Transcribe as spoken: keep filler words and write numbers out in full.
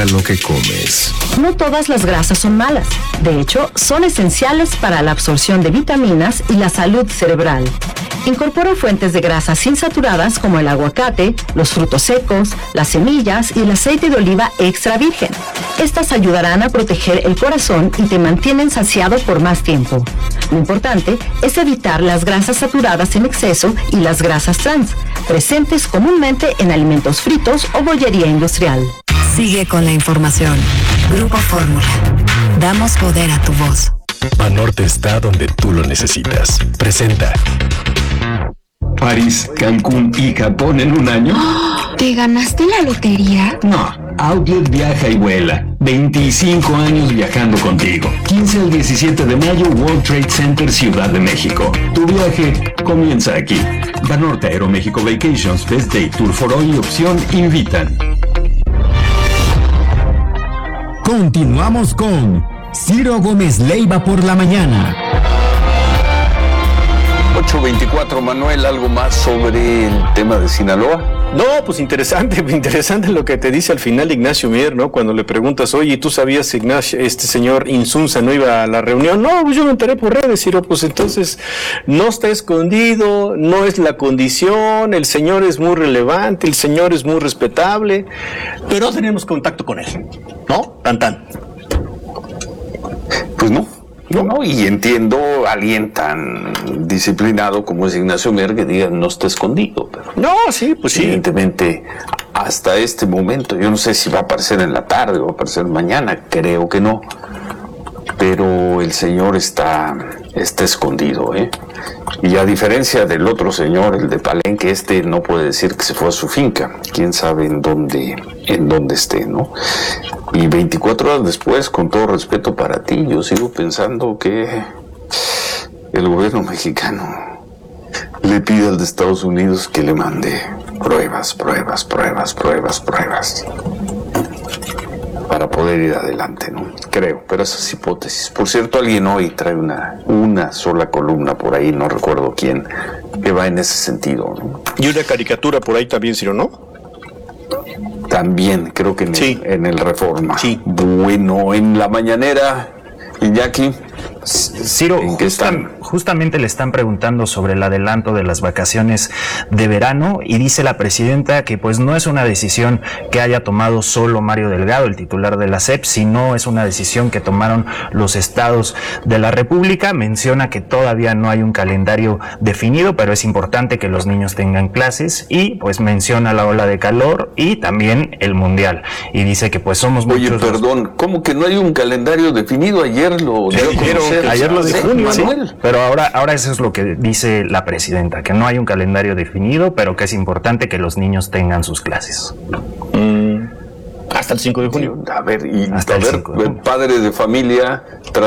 lo que comes. No todas las grasas son malas. De hecho, son esenciales para la absorción de vitaminas y la salud cerebral. Incorpora fuentes de grasas insaturadas como el aguacate, los frutos secos, las semillas y el aceite de oliva extra virgen. Estas ayudarán a proteger el corazón y te mantienen saciado por más tiempo. Lo importante es evitar las grasas saturadas en exceso y las grasas trans, presentes comúnmente en alimentos fritos o bollería industrial. Sigue con la información. Grupo Fórmula. Damos poder a tu voz. Banorte está donde tú lo necesitas. Presenta. París, Cancún y Japón en un año. ¿Te ganaste la lotería? No, Outlet viaja y vuela. veinticinco años viajando contigo. quince al diecisiete de mayo, World Trade Center, Ciudad de México. Tu viaje comienza aquí. Banorte, Aeroméxico Vacations, Best Day, Tour for All y Opción invitan. Continuamos con Ciro Gómez Leiva por la mañana. ocho veinticuatro, Manuel, ¿algo más sobre el tema de Sinaloa? No, pues interesante, interesante lo que te dice al final Ignacio Mier, ¿no? Cuando le preguntas, oye, ¿tú sabías que Ignacio, este señor Insunza no iba a la reunión? No, pues yo me enteré por redes, Ciro, pues entonces no está escondido, no es la condición, el señor es muy relevante, el señor es muy respetable, pero no tenemos contacto con él, ¿no? Tan tan. Pues no. No, no, y entiendo a alguien tan disciplinado como es Ignacio Mier que diga no está escondido, pero no, sí, pues sí. Evidentemente, hasta este momento, yo no sé si va a aparecer en la tarde o va a aparecer mañana, creo que no, pero el señor está, está escondido, ¿eh? Y a diferencia del otro señor, el de Palenque, este no puede decir que se fue a su finca, quién sabe en dónde, en dónde esté, ¿no? Y veinticuatro horas después, con todo respeto para ti, yo sigo pensando que el gobierno mexicano le pide al de Estados Unidos que le mande pruebas, pruebas, pruebas, pruebas, pruebas para poder ir adelante, ¿no? Creo, pero esas hipótesis. Por cierto, alguien hoy trae una, una sola columna por ahí, no recuerdo quién, que va en ese sentido, ¿no? Y una caricatura por ahí también, Ciro, ¿no? También, creo que en, sí. el, en el Reforma. Sí. Bueno, en la mañanera, Iñaki, Ciro, ¿en qué justam, están? justamente le están preguntando sobre el adelanto de las vacaciones de verano y dice la presidenta que pues no es una decisión que haya tomado solo Mario Delgado, el titular de la S E P, sino es una decisión que tomaron los estados de la República. Menciona que todavía no hay un calendario definido, pero es importante que los niños tengan clases y pues menciona la ola de calor y también el mundial. Y dice que pues somos Oye, muchos... Oye, perdón, los... ¿cómo que no hay un calendario definido? Ayer lo dio dijeron, ayer lo dijo, sí, pero ahora, ahora eso es lo que dice la presidenta, que no hay un calendario definido, pero que es importante que los niños tengan sus clases. Mm, hasta el cinco de junio. A ver, y hasta a el ver, cinco de junio. Padre de familia...